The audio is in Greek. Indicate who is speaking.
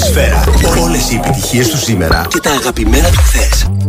Speaker 1: Σφαίρα. Όλες οι επιτυχίες του σήμερα και τα αγαπημένα του χθες.